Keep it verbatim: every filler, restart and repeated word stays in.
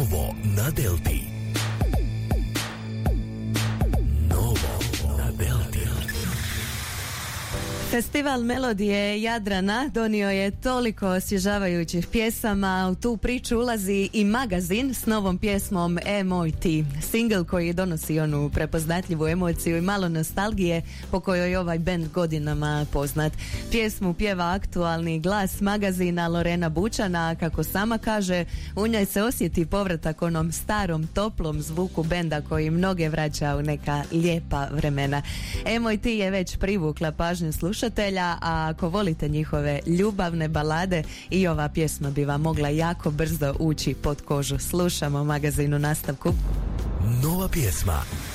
Novo na Delti. Novo na Delti. Festival Melodije Jadrana donio je toliko osvježavajućih pjesama. U tu priču ulazi i magazin s novom pjesmom E moj ti. Singl koji donosi onu prepoznatljivu emociju i malo nostalgije po kojoj je ovaj bend godinama poznat. Pjesmu pjeva aktualni glas magazina Lorena Bučana, kako sama kaže, u njoj se osjeti povratak onom starom toplom zvuku benda koji mnoge vraća u neka lijepa vremena. E moj ti je već privukla pažnju slušatelja, a ako volite njihove ljubavne balade, i ova pjesma bi vam mogla jako brzo ući pod kožu. Slušamo magazin u nastavku. Nova pjesma.